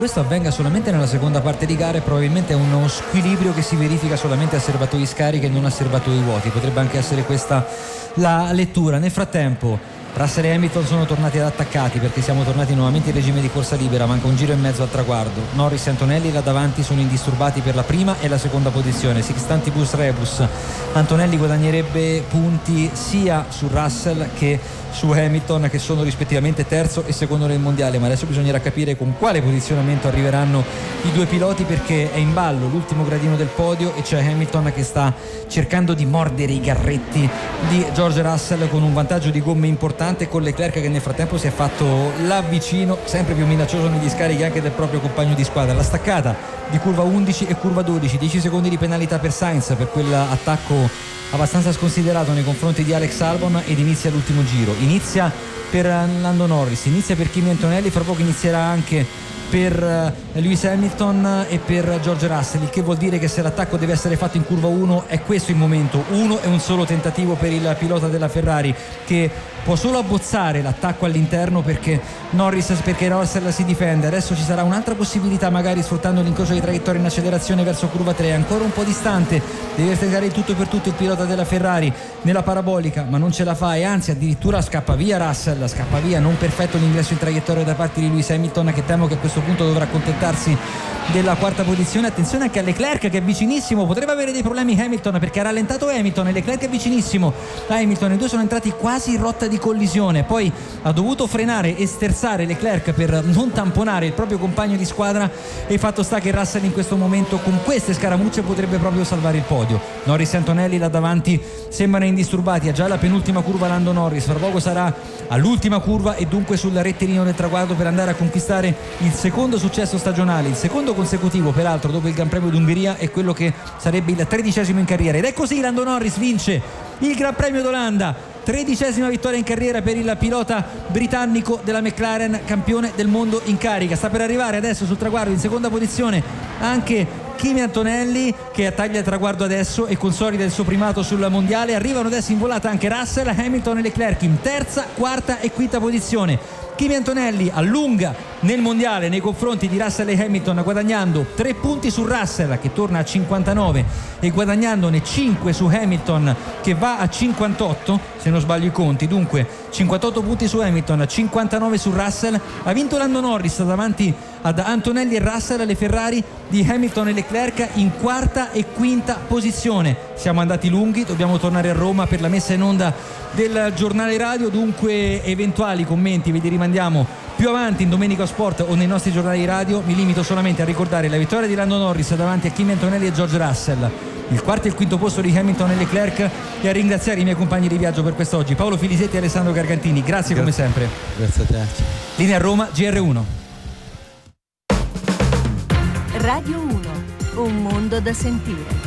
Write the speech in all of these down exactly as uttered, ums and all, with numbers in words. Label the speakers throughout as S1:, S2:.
S1: questo avvenga solamente nella seconda parte di gara, probabilmente è uno squilibrio che si verifica solamente a serbatoi scarichi e non a serbatoi vuoti. Potrebbe anche essere questa la lettura. Nel frattempo Russell e Hamilton sono tornati ad attaccati perché siamo tornati nuovamente in regime di corsa libera, manca un giro e mezzo al traguardo. Norris e Antonelli là davanti sono indisturbati per la prima e la seconda posizione, sixtantibus rebus. Antonelli guadagnerebbe punti sia su Russell che su Hamilton, che sono rispettivamente terzo e secondo nel mondiale, ma adesso bisognerà capire con quale posizionamento arriveranno i due piloti, perché è in ballo l'ultimo gradino del podio e c'è Hamilton che sta cercando di mordere i garretti di George Russell con un vantaggio di gomme importante, con Leclerc che nel frattempo si è fatto l'avvicino sempre più minaccioso negli scarichi anche del proprio compagno di squadra. La staccata di curva undici e curva dodici, dieci secondi di penalità per Sainz per quell'attacco abbastanza sconsiderato nei confronti di Alex Albon, ed inizia l'ultimo giro. Inizia per Lando Norris, inizia per Kimi Antonelli, fra poco inizierà anche per Lewis Hamilton e per George Russell, il che vuol dire che se l'attacco deve essere fatto in curva uno è questo il momento. Uno è un solo tentativo per il pilota della Ferrari, che può solo abbozzare l'attacco all'interno perché Norris perché Russell si difende. Adesso ci sarà un'altra possibilità, magari sfruttando l'incrocio di traiettoria in accelerazione verso curva tre, ancora un po' distante, deve tentare il tutto per tutto il pilota della Ferrari nella parabolica, ma non ce la fa, e anzi addirittura scappa via Russell, scappa via. Non perfetto l'ingresso in traiettoria da parte di Lewis Hamilton, che temo che a questo punto dovrà accontentarsi della quarta posizione. Attenzione anche a Leclerc che è vicinissimo, potrebbe avere dei problemi Hamilton perché ha rallentato Hamilton e Leclerc è vicinissimo a Hamilton, i due sono entrati quasi in rotta di collisione, poi ha dovuto frenare e sterzare Leclerc per non tamponare il proprio compagno di squadra, e fatto sta che Russell in questo momento con queste scaramucce potrebbe proprio salvare il podio. Norris e Antonelli là davanti sembrano indisturbati, ha già la penultima curva Lando Norris, fra poco sarà all'ultima curva e dunque sul rettilineo del traguardo per andare a conquistare il secondo successo stagionale, il secondo consecutivo peraltro dopo il Gran Premio d'Ungheria, e quello che sarebbe il tredicesimo in carriera. Ed è così, Lando Norris vince il Gran Premio d'Olanda, tredicesima vittoria in carriera per il pilota britannico della McLaren, campione del mondo in carica. Sta per arrivare adesso sul traguardo in seconda posizione anche Kimi Antonelli, che taglia il traguardo adesso e consolida il suo primato sul mondiale. Arrivano adesso in volata anche Russell, Hamilton e Leclerc in terza, quarta e quinta posizione. Kimi Antonelli allunga nel mondiale nei confronti di Russell e Hamilton, guadagnando tre punti su Russell che torna a cinquantanove e guadagnandone cinque su Hamilton che va a cinquantotto, se non sbaglio i conti. Dunque cinquantotto punti su Hamilton, cinquantanove su Russell. Ha vinto Lando Norris davanti ad Antonelli e Russell, le Ferrari di Hamilton e Leclerc in quarta e quinta posizione. Siamo andati lunghi, dobbiamo tornare a Roma per la messa in onda del giornale radio, dunque eventuali commenti ve li rimandiamo più avanti in Domenica Sport o nei nostri giornali radio. Mi limito solamente a ricordare la vittoria di Lando Norris davanti a Kimi Antonelli e George Russell, il quarto e il quinto posto di Hamilton e Leclerc, e a ringraziare i miei compagni di viaggio per quest'oggi, Paolo Filisetti e Alessandro Gargantini. Grazie, grazie come sempre.
S2: Grazie a te.
S1: Linea a Roma, G R uno.
S3: Radio uno, un mondo da sentire.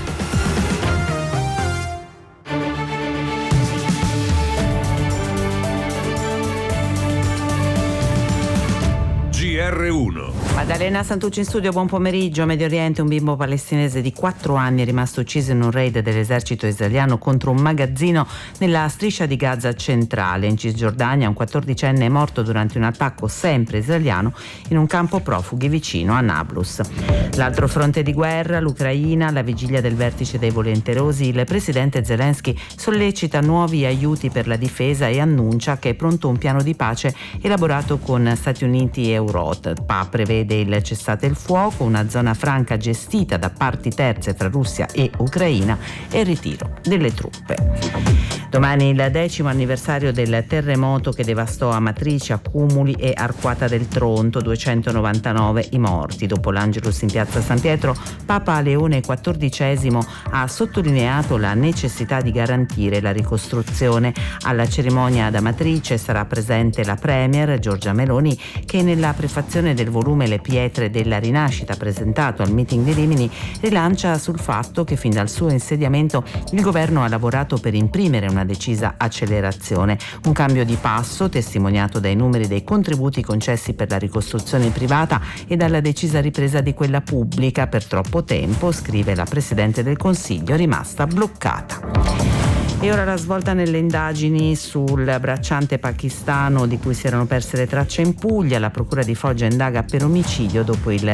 S4: G R uno.
S5: Maddalena Santucci in studio, buon pomeriggio. Medio Oriente, un bimbo palestinese di quattro anni è rimasto ucciso in un raid dell'esercito israeliano contro un magazzino nella striscia di Gaza centrale. In Cisgiordania un quattordicenne è morto durante un attacco sempre israeliano in un campo profughi vicino a Nablus. L'altro fronte di guerra, l'Ucraina. Alla vigilia del vertice dei volenterosi, il presidente Zelensky sollecita nuovi aiuti per la difesa e annuncia che è pronto un piano di pace elaborato con Stati Uniti e Europa. Prevede il cessate il fuoco, una zona franca gestita da parti terze tra Russia e Ucraina e il ritiro delle truppe. Domani il decimo anniversario del terremoto che devastò Amatrice, Accumuli e Arquata del Tronto, duecentonovantanove i morti. Dopo l'Angelus in piazza San Pietro, Papa Leone quattordicesimo ha sottolineato la necessità di garantire la ricostruzione. Alla cerimonia ad Amatrice sarà presente la Premier Giorgia Meloni, che nella prefazione del volume Le pietre della rinascita presentato al meeting di Rimini rilancia sul fatto che fin dal suo insediamento il governo ha lavorato per imprimere una decisa accelerazione, un cambio di passo testimoniato dai numeri dei contributi concessi per la ricostruzione privata e dalla decisa ripresa di quella pubblica, per troppo tempo, scrive la Presidente del Consiglio, rimasta bloccata. E ora la svolta nelle indagini sul bracciante pakistano di cui si erano perse le tracce in Puglia. La procura di Foggia indaga per omicidio dopo il